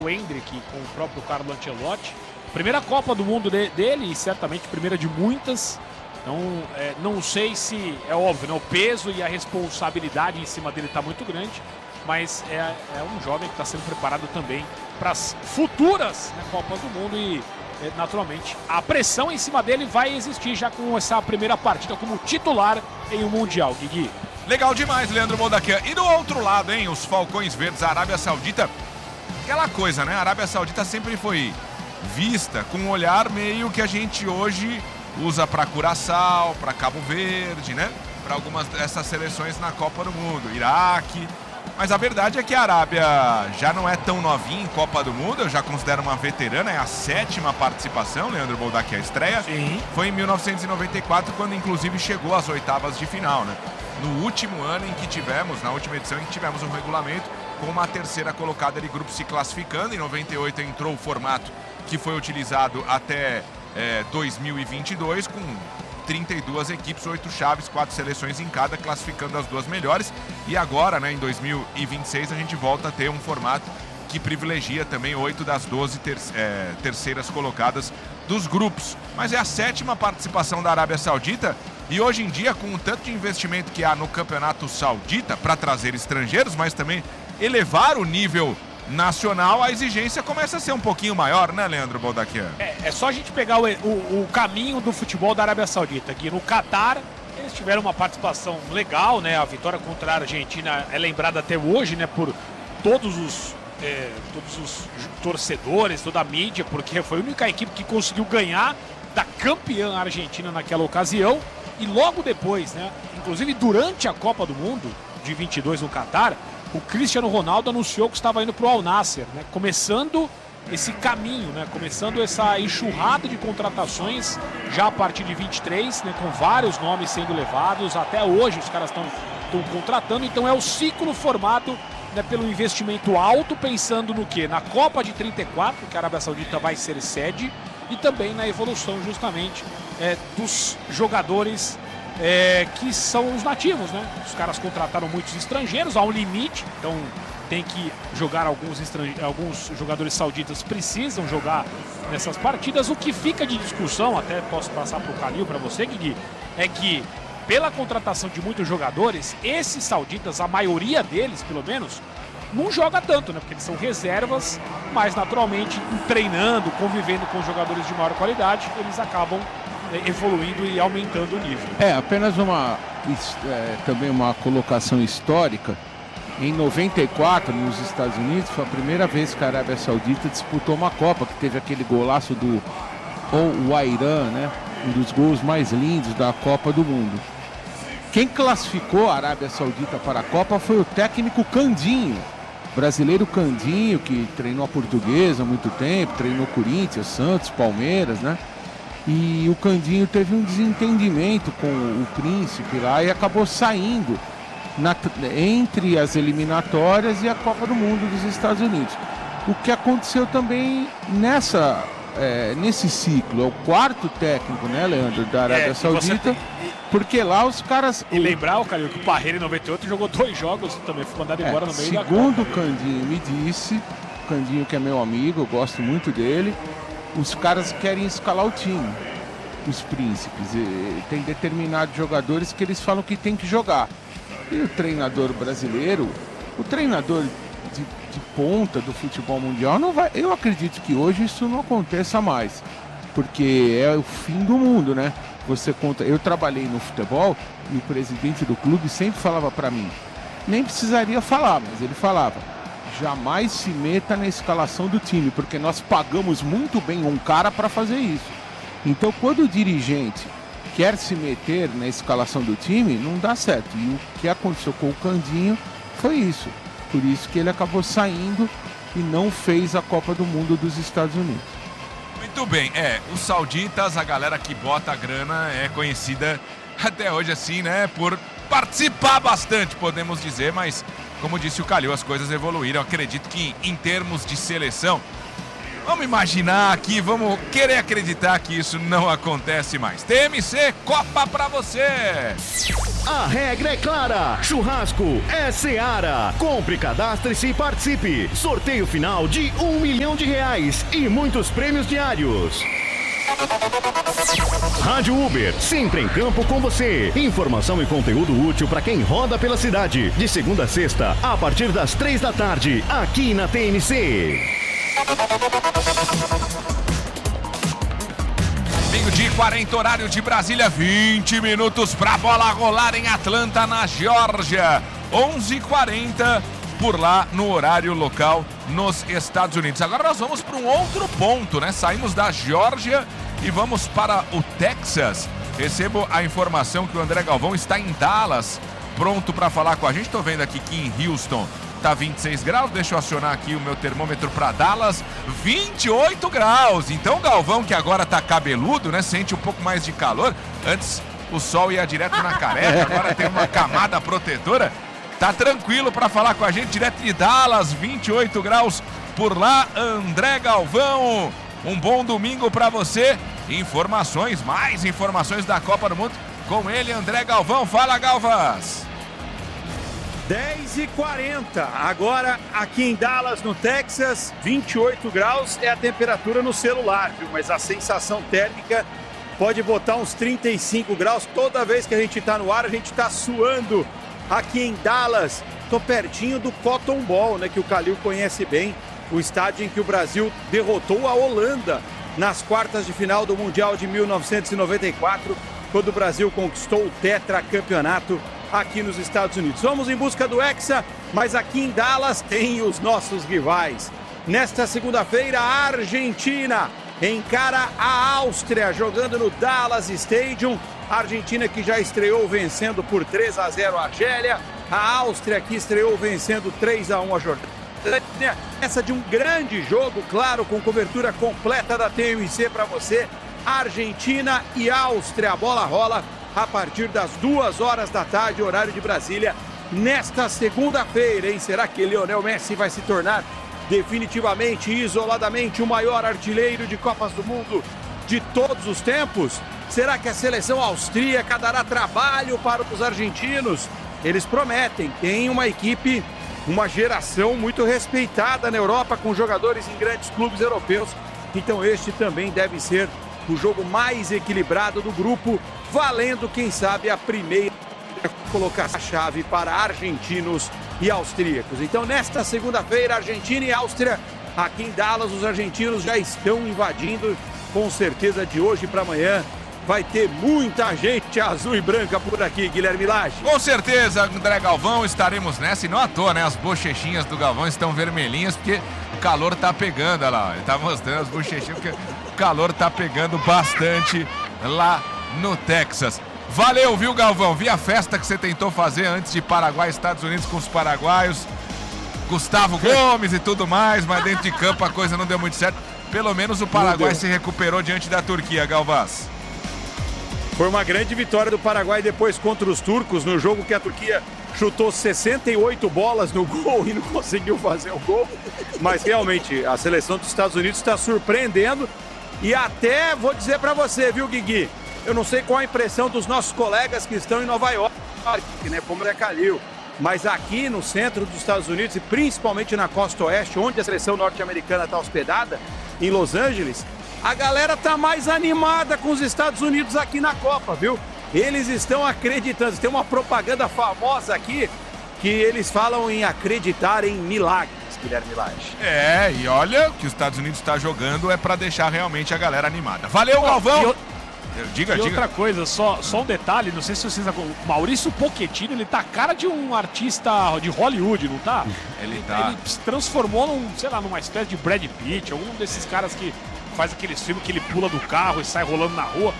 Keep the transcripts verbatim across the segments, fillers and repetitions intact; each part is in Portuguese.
o Endrick com o próprio Carlo Ancelotti. Primeira Copa do Mundo de, dele e certamente primeira de muitas. Então, é, não sei se, é óbvio, né, o peso e a responsabilidade em cima dele está muito grande, mas é, é um jovem que está sendo preparado também para as futuras, né, Copas do Mundo e, é, naturalmente, a pressão em cima dele vai existir já com essa primeira partida como titular em um Mundial, Guigui. Legal demais, Leandro Moldakian. E do outro lado, hein, os Falcões Verdes, a Arábia Saudita, aquela coisa, né, a Arábia Saudita sempre foi vista com um olhar meio que a gente hoje usa para Curaçao, para Cabo Verde, né? Para algumas dessas seleções na Copa do Mundo, Iraque. Mas a verdade é que a Arábia já não é tão novinha em Copa do Mundo, eu já considero uma veterana, é a sétima participação, Leandro Moldakian, a estreia. Sim. Foi em mil novecentos e noventa e quatro, quando inclusive chegou às oitavas de final, né? No último ano em que tivemos, na última edição em que tivemos um regulamento com uma terceira colocada de grupo se classificando. Em noventa e oito entrou o formato que foi utilizado até é, dois mil e vinte e dois, com trinta e duas equipes, oito chaves, quatro seleções em cada, classificando as duas melhores. E agora, né, em dois mil e vinte e seis, a gente volta a ter um formato que privilegia também oito das doze ter é, terceiras colocadas dos grupos. Mas é a sétima participação da Arábia Saudita e hoje em dia, com o tanto de investimento que há no campeonato saudita para trazer estrangeiros, mas também elevar o nível nacional, a exigência começa a ser um pouquinho maior, né, Leandro Moldakian? É, é só a gente pegar o, o, o caminho do futebol da Arábia Saudita, que no Catar eles tiveram uma participação legal, né? A vitória contra a Argentina é lembrada até hoje, né, por todos os, é, todos os torcedores, toda a mídia, porque foi a única equipe que conseguiu ganhar da campeã argentina naquela ocasião. E logo depois, né, inclusive durante a Copa do Mundo de vinte e dois no Catar, o Cristiano Ronaldo anunciou que estava indo para o Al Nassr, né? Começando esse caminho, né? Começando essa enxurrada de contratações já a partir de vinte e três, né? Com vários nomes sendo levados. Até hoje os caras estão contratando. Então é o ciclo formado, né, pelo investimento alto, pensando no quê? Na Copa de trinta e quatro, que a Arábia Saudita vai ser sede, e também na evolução justamente é, dos jogadores É, que são os nativos, né? Os caras contrataram muitos estrangeiros, há um limite, então tem que jogar alguns, estrange... alguns jogadores sauditas precisam jogar nessas partidas. O que fica de discussão, até posso passar para o Calil, para você, Guigui, é que pela contratação de muitos jogadores, esses sauditas, a maioria deles, pelo menos, não joga tanto, né? Porque eles são reservas, mas naturalmente treinando, convivendo com jogadores de maior qualidade, eles acabam evoluindo e aumentando o nível. É, apenas uma é, também uma colocação histórica. Em noventa e quatro, nos Estados Unidos, foi a primeira vez que a Arábia Saudita disputou uma Copa, que teve aquele golaço do Ouairan, né? Um dos gols mais lindos da Copa do Mundo. Quem classificou a Arábia Saudita para a Copa foi o técnico Candinho, brasileiro Candinho, que treinou a Portuguesa há muito tempo, treinou Corinthians, Santos, Palmeiras, né? E o Candinho teve um desentendimento com o Príncipe lá e acabou saindo na, entre as eliminatórias e a Copa do Mundo dos Estados Unidos. O que aconteceu também nessa, é, nesse ciclo, é o quarto técnico, né, Leandro, da Arábia é, Saudita, tem... porque lá os caras... E lembrar, o Calil, que o Parreira em noventa e oito jogou dois jogos também, foi mandado embora é, no meio da Copa. Segundo o Candinho me disse, o Candinho que é meu amigo, eu gosto muito dele, os caras querem escalar o time, os príncipes. E tem determinados jogadores que eles falam que tem que jogar. E o treinador brasileiro, o treinador de, de ponta do futebol mundial, não vai. Eu acredito que hoje isso não aconteça mais, porque é o fim do mundo, né? Você conta. Eu trabalhei no futebol e o presidente do clube sempre falava para mim, nem precisaria falar, mas ele falava: jamais se meta na escalação do time, porque nós pagamos muito bem um cara para fazer isso. Então, quando o dirigente quer se meter na escalação do time, não dá certo. E o que aconteceu com o Candinho foi isso. Por isso que ele acabou saindo e não fez a Copa do Mundo dos Estados Unidos. Muito bem. É, os sauditas, a galera que bota a grana, é conhecida até hoje assim, né, por participar bastante, podemos dizer, mas... Como disse o Calil, as coisas evoluíram. Acredito que em termos de seleção, Vamos imaginar aqui, vamos querer acreditar que isso não acontece mais. T M C, Copa pra você! A regra é clara, churrasco é Seara. Compre, cadastre-se e participe. Sorteio final de um milhão de reais e muitos prêmios diários. Rádio Uber, sempre em campo com você. Informação e conteúdo útil para quem roda pela cidade. De segunda a sexta, a partir das três da tarde, aqui na T N C. Meio-dia e quarenta, horário de Brasília, vinte minutos pra bola rolar em Atlanta, na Geórgia. onze e quarenta por lá no horário local nos Estados Unidos. Agora nós vamos para um outro ponto, né? Saímos da Geórgia e vamos para o Texas. Recebo a informação que o André Galvão está em Dallas, pronto para falar com a gente. Estou vendo aqui que em Houston tá vinte e seis graus, deixa eu acionar aqui o meu termômetro para Dallas, vinte e oito graus. Então o Galvão, que agora tá cabeludo, né, sente um pouco mais de calor. Antes o sol ia direto na careca, agora tem uma camada protetora. Tá tranquilo para falar com a gente direto de Dallas, vinte e oito graus por lá. André Galvão, um bom domingo para você. Informações, mais informações da Copa do Mundo com ele, André Galvão. Fala, Galvas! dez e quarenta, agora aqui em Dallas, no Texas, vinte e oito graus é a temperatura no celular, viu? Mas a sensação térmica pode botar uns trinta e cinco graus. Toda vez que a gente está no ar, a gente está suando aqui em Dallas. Tô pertinho do Cotton Bowl, né, que o Calil conhece bem, o estádio em que o Brasil derrotou a Holanda nas quartas de final do Mundial de mil novecentos e noventa e quatro, quando o Brasil conquistou o tetracampeonato aqui nos Estados Unidos. Vamos em busca do Hexa, mas aqui em Dallas tem os nossos rivais. Nesta segunda-feira, a Argentina encara a Áustria, jogando no Dallas Stadium. A Argentina que já estreou vencendo por três a zero a Argélia. A Áustria que estreou vencendo três a um a Jordânia. Essa de um grande jogo, claro, com cobertura completa da T M C para você. Argentina e Áustria, a bola rola a partir das duas horas da tarde, horário de Brasília, nesta segunda-feira, hein? Será que Lionel Messi vai se tornar definitivamente e isoladamente o maior artilheiro de Copas do Mundo de todos os tempos? Será que a seleção austríaca dará trabalho para os argentinos? Eles prometem, tem uma equipe, uma geração muito respeitada na Europa, com jogadores em grandes clubes europeus, então este também deve ser o jogo mais equilibrado do grupo, valendo, quem sabe, a primeira colocar a chave para argentinos e austríacos. Então, nesta segunda-feira, Argentina e Áustria, aqui em Dallas, os argentinos já estão invadindo, com certeza de hoje para amanhã. Vai ter muita gente azul e branca por aqui, Guilherme Lage. Com certeza, André Galvão, estaremos nessa, e não à toa, né? As bochechinhas do Galvão estão vermelhinhas, porque o calor tá pegando, olha lá, ele tá mostrando as bochechinhas, porque o calor tá pegando bastante lá no Texas. Valeu, viu, Galvão? Vi a festa que você tentou fazer antes de Paraguai e Estados Unidos com os paraguaios, Gustavo Gomes e tudo mais, mas dentro de campo a coisa não deu muito certo. Pelo menos o Paraguai se recuperou diante da Turquia, Galvaz. Foi uma grande vitória do Paraguai depois contra os turcos, no jogo que a Turquia chutou sessenta e oito bolas no gol e não conseguiu fazer o gol. Mas realmente a seleção dos Estados Unidos está surpreendendo. E até vou dizer para você, viu, Guigui? Eu não sei qual a impressão dos nossos colegas que estão em Nova York, né, como é Calil. Mas aqui no centro dos Estados Unidos e principalmente na costa oeste, onde a seleção norte-americana está hospedada, em Los Angeles, a galera tá mais animada com os Estados Unidos aqui na Copa, viu? Eles estão acreditando. Tem uma propaganda famosa aqui que eles falam em acreditar em milagres, Guilherme Lage. É, e olha, o que os Estados Unidos está jogando é para deixar realmente a galera animada. Valeu, Galvão! Eu... Diga, e diga. outra coisa, só, só um detalhe, não sei se vocês... O Maurício Pochettino, ele tá a cara de um artista de Hollywood, não tá? Ele tá. Ele se transformou num, sei lá, numa espécie de Brad Pitt, algum desses caras que faz aqueles filmes que ele pula do carro e sai rolando na rua.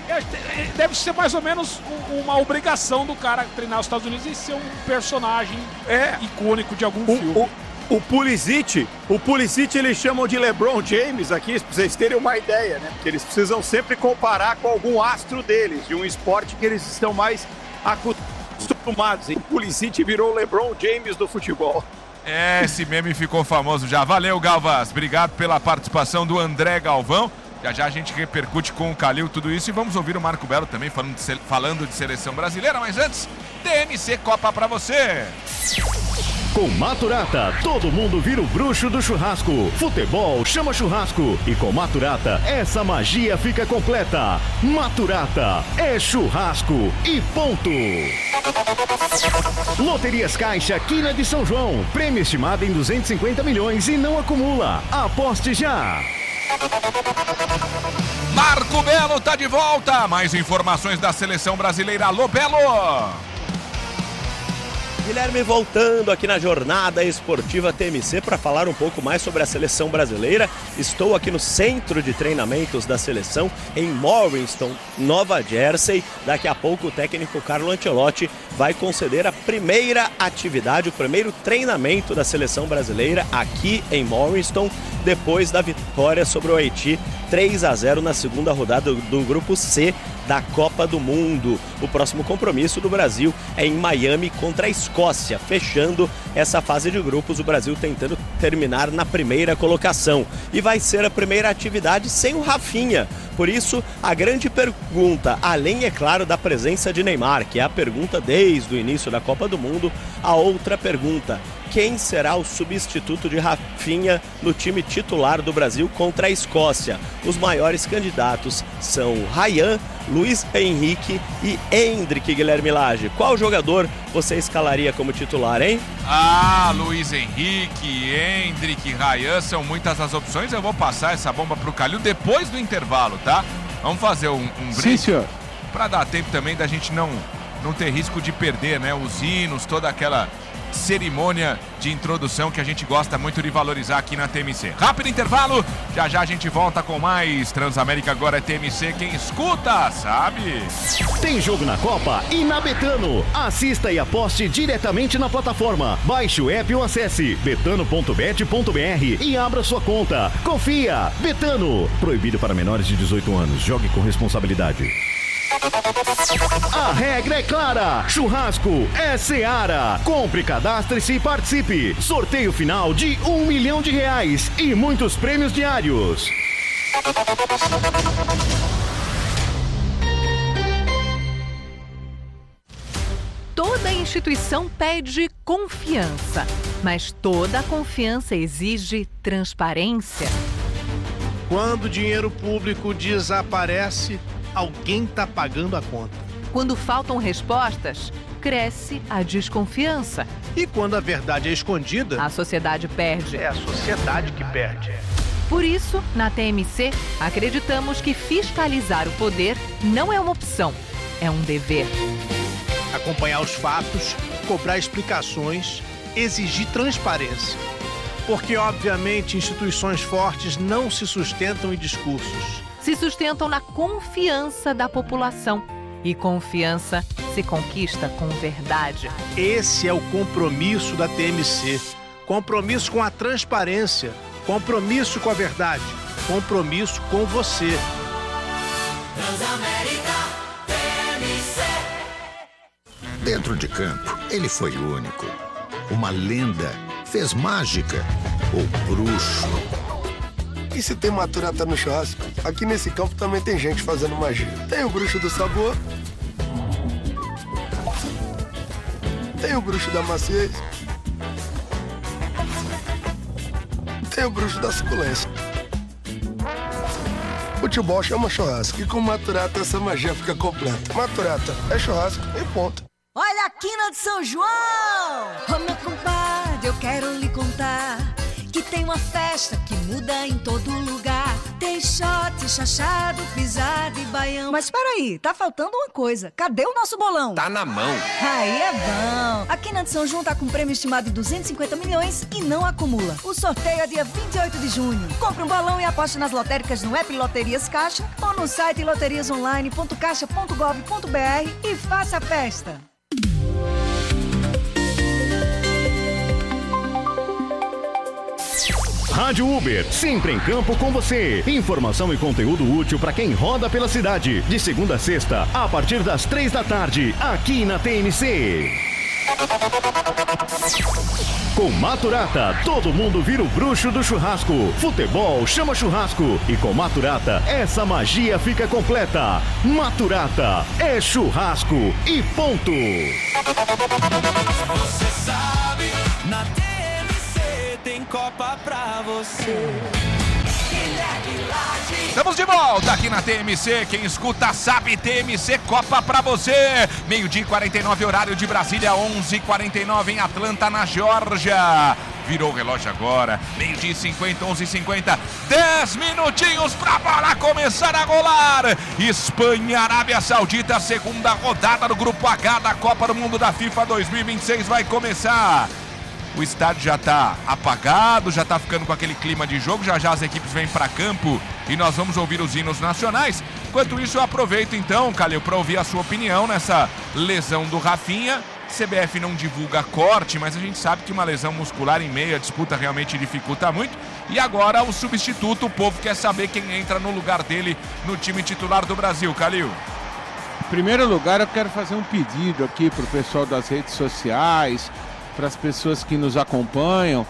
Deve ser mais ou menos uma obrigação do cara treinar os Estados Unidos e ser um personagem é. icônico de algum o, filme. O... O Pulisic, o Pulisic eles chamam de LeBron James aqui, pra vocês terem uma ideia, né? Porque eles precisam sempre comparar com algum astro deles, de um esporte que eles estão mais acostumados. O Pulisic virou o LeBron James do futebol. É, esse meme ficou famoso já. Valeu, Galvas. Obrigado pela participação do André Galvão. Já já a gente repercute com o Calil tudo isso e vamos ouvir o Marco Belo também falando de, falando de seleção brasileira. Mas antes, T M C Copa pra você. Com Maturata, todo mundo vira o bruxo do churrasco. Futebol chama churrasco. E com Maturata, essa magia fica completa. Maturata é churrasco e ponto. Loterias Caixa Quina de São João. Prêmio estimado em duzentos e cinquenta milhões e não acumula. Aposte já. Marco Belo tá de volta. Mais informações da seleção brasileira. Alô, Belo! Guilherme, voltando aqui na Jornada Esportiva T M C para falar um pouco mais sobre a seleção brasileira. Estou aqui no centro de treinamentos da seleção em Morriston, Nova Jersey. Daqui a pouco o técnico Carlo Ancelotti vai conceder a primeira atividade, o primeiro treinamento da seleção brasileira aqui em Morriston, depois da vitória sobre o Haiti três a zero na segunda rodada do Grupo C da Copa do Mundo. O próximo compromisso do Brasil é em Miami contra a Escócia, fechando essa fase de grupos, o Brasil tentando terminar na primeira colocação. E vai ser a primeira atividade sem o Rafinha. Por isso, a grande pergunta, além, é claro, da presença de Neymar, que é a pergunta desde o início da Copa do Mundo, a outra pergunta: quem será o substituto de Rafinha no time titular do Brasil contra a Escócia? Os maiores candidatos são Ryan, Luiz Henrique e Endrick. Guilherme Lage, qual jogador você escalaria como titular, hein? Ah, Luiz Henrique, Endrick, Ryan, são muitas as opções. Eu vou passar essa bomba pro Calil depois do intervalo, tá? Vamos fazer um, um break. Sim, senhor. Pra dar tempo também da gente não, não ter risco de perder, né? Os hinos, toda aquela cerimônia de introdução que a gente gosta muito de valorizar aqui na T M C. Rápido intervalo, já já a gente volta com mais Transamérica. Agora é T M C, quem escuta sabe. Tem jogo na Copa e na Betano. Assista e aposte diretamente na plataforma. Baixe o app ou acesse betano ponto bet ponto br e abra sua conta. Confia, Betano. Proibido para menores de dezoito anos. Jogue com responsabilidade. A regra é clara, churrasco é Seara. Compre, cadastre-se e participe. Sorteio final de um milhão de reais e muitos prêmios diários. Toda instituição pede confiança, mas toda confiança exige transparência. Quando o dinheiro público desaparece, alguém está pagando a conta. Quando faltam respostas, cresce a desconfiança. E quando a verdade é escondida, a sociedade perde. É a sociedade que perde. Por isso, na T M C, acreditamos que fiscalizar o poder não é uma opção, é um dever. Acompanhar os fatos, cobrar explicações, exigir transparência. Porque, obviamente, instituições fortes não se sustentam em discursos. Se sustentam na confiança da população. E confiança se conquista com verdade. Esse é o compromisso da T M C. Compromisso com a transparência. Compromisso com a verdade. Compromisso com você. Transamérica T M C. Dentro de campo, ele foi único. Uma lenda. Fez mágica. Ou bruxo. E se tem Maturata no churrasco? Aqui nesse campo também tem gente fazendo magia. Tem o bruxo do sabor. Tem o bruxo da maciez. Tem o bruxo da suculência. Futebol chama churrasco e com Maturata essa magia fica completa. Maturata é churrasco e ponto. Olha a quina de São João! Ô meu compadre, eu quero lhe contar que tem uma festa que muda em todo lugar. Tem shot, chachado, pisada e baião. Mas peraí, tá faltando uma coisa. Cadê o nosso bolão? Tá na mão. Aí é bom. A Quina de São João tá com um prêmio estimado de duzentos e cinquenta milhões e não acumula. O sorteio é dia vinte e oito de junho. Compre um balão e aposte nas lotéricas no app Loterias Caixa ou no site loterias online ponto caixa ponto gov ponto br e faça a festa. Rádio Uber, sempre em campo com você. Informação e conteúdo útil para quem roda pela cidade. De segunda a sexta, a partir das três da tarde, aqui na T N C. Com Maturata, todo mundo vira o bruxo do churrasco. Futebol chama churrasco. E com Maturata, essa magia fica completa. Maturata é churrasco e ponto. Você sabe, na T M C tem Copa pra você. Estamos de volta aqui na T M C. Quem escuta sabe, T M C Copa pra você. Meio-dia e quarenta e nove, horário de Brasília, onze e quarenta e nove em Atlanta, na Geórgia. Virou o relógio agora, meio-dia e cinquenta, onze e cinquenta. dez minutinhos pra bola começar a rolar. Espanha, Arábia Saudita, segunda rodada do Grupo H da Copa do Mundo da FIFA dois mil e vinte e seis vai começar. O estádio já está apagado, já está ficando com aquele clima de jogo. Já já as equipes vêm para campo e nós vamos ouvir os hinos nacionais. Enquanto isso, eu aproveito então, Calil, para ouvir a sua opinião nessa lesão do Rafinha. C B F não divulga corte, mas a gente sabe que uma lesão muscular em meio à disputa realmente dificulta muito. E agora o substituto, o povo quer saber quem entra no lugar dele no time titular do Brasil, Calil. Em primeiro lugar, eu quero fazer um pedido aqui para o pessoal das redes sociais, para as pessoas que nos acompanham.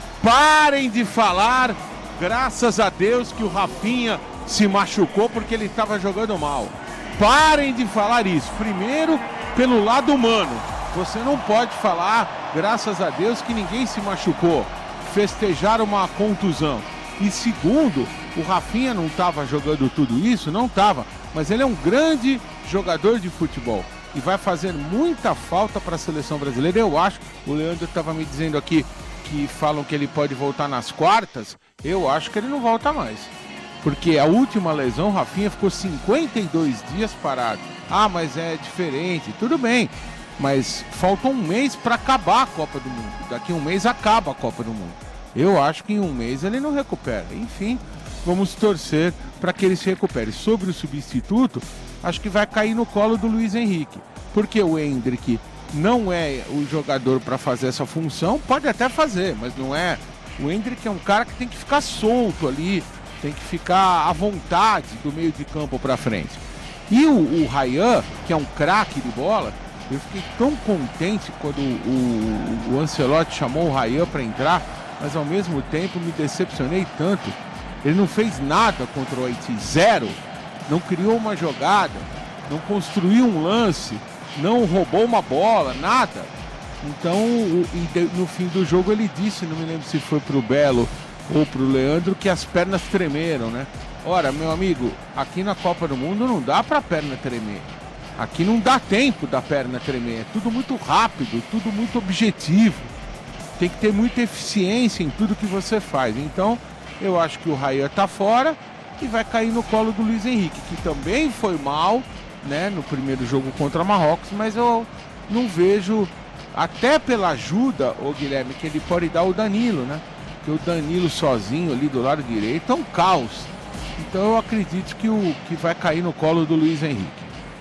Parem de falar, graças a Deus, que o Rafinha se machucou porque ele estava jogando mal. Parem de falar isso. Primeiro, pelo lado humano. Você não pode falar, graças a Deus, que ninguém se machucou. Festejar uma contusão. E segundo, o Rafinha não estava jogando tudo isso? Não estava. Mas ele é um grande jogador de futebol. E vai fazer muita falta para a seleção brasileira. Eu acho, o Leandro estava me dizendo aqui que falam que ele pode voltar nas quartas. Eu acho que ele não volta mais. Porque a última lesão, o Rafinha ficou cinquenta e dois dias parado. Ah, mas é diferente. Tudo bem. Mas falta um mês para acabar a Copa do Mundo. Daqui a um mês acaba a Copa do Mundo. Eu acho que em um mês ele não recupera. Enfim, vamos torcer para que ele se recupere. Sobre o substituto, acho que vai cair no colo do Luiz Henrique. Porque o Endrick não é o jogador para fazer essa função. Pode até fazer, mas não é. O Endrick é um cara que tem que ficar solto ali. Tem que ficar à vontade do meio de campo para frente. E o, o Ryan, que é um craque de bola, eu fiquei tão contente quando o, o, o Ancelotti chamou o Ryan para entrar, mas ao mesmo tempo me decepcionei tanto. Ele não fez nada contra o Haiti, zero. Não criou uma jogada, não construiu um lance, não roubou uma bola, nada. Então, o, e de, no fim do jogo ele disse, não me lembro se foi pro Belo ou pro Leandro, que as pernas tremeram, né? Ora, meu amigo, aqui na Copa do Mundo não dá pra perna tremer. Aqui não dá tempo da perna tremer. É tudo muito rápido, tudo muito objetivo. Tem que ter muita eficiência em tudo que você faz. Então, eu acho que o Ryan tá fora e vai cair no colo do Luiz Henrique, que também foi mal, né, no primeiro jogo contra Marrocos, mas eu não vejo, até pela ajuda, ô Guilherme, que ele pode dar o Danilo, né? Porque o Danilo sozinho ali do lado direito é um caos. Então eu acredito que, o, que vai cair no colo do Luiz Henrique.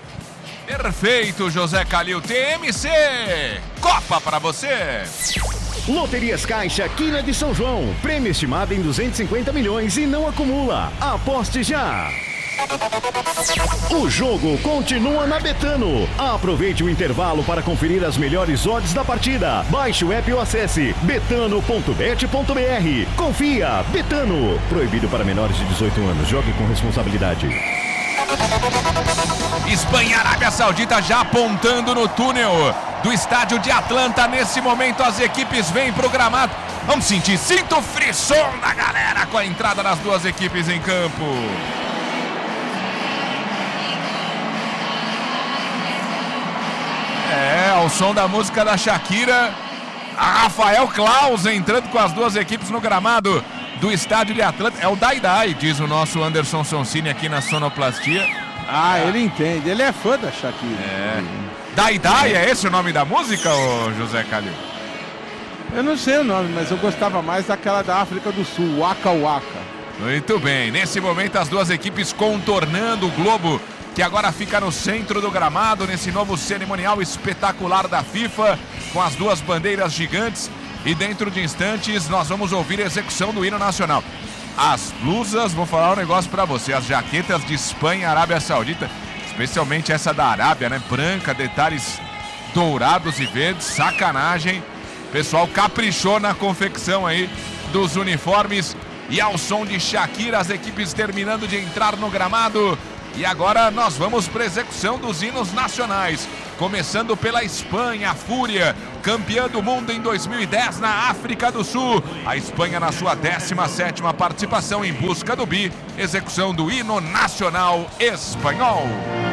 Perfeito, José Calil. T M C Copa para você. Loterias Caixa, Quina de São João. Prêmio estimado em duzentos e cinquenta milhões e não acumula. Aposte já. O jogo continua na Betano. Aproveite o intervalo para conferir as melhores odds da partida. Baixe o app ou acesse betano ponto bet ponto br. Confia, Betano. Proibido para menores de dezoito anos. Jogue com responsabilidade. Espanha, Arábia Saudita já apontando no túnel do estádio de Atlanta. Nesse momento as equipes vêm pro gramado. Vamos sentir, sinta o frisson da galera com a entrada das duas equipes em campo. É, ao som da música da Shakira, a Rafael Claus entrando com as duas equipes no gramado do estádio de Atlanta. É o Dai Dai, diz o nosso Anderson Sonsini aqui na sonoplastia. Ah, é. Ele entende, ele é fã da Shakira. É. Dai Dai, é esse o nome da música, ô José Calil? Eu não sei o nome, mas eu gostava mais daquela da África do Sul, Waka Waka. Muito bem, nesse momento as duas equipes contornando o globo, que agora fica no centro do gramado, nesse novo cerimonial espetacular da FIFA, com as duas bandeiras gigantes. E dentro de instantes nós vamos ouvir a execução do hino nacional. As blusas, vou falar um negócio pra você, as jaquetas de Espanha e Arábia Saudita, especialmente essa da Arábia, né? Branca, detalhes dourados e verdes, sacanagem. O pessoal caprichou na confecção aí dos uniformes. E ao som de Shakira, as equipes terminando de entrar no gramado. E agora nós vamos para a execução dos hinos nacionais. Começando pela Espanha, a Fúria, campeã do mundo em dois mil e dez na África do Sul. A Espanha na sua décima sétima participação em busca do bi. Execução do hino nacional espanhol.